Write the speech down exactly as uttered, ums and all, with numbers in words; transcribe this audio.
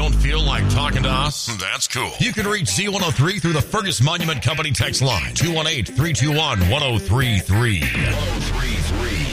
Don't feel like talking to us? That's cool. You can reach Z one oh three through the Fergus Monument Company text line, two one eight, three two one, one oh three three. one oh three three.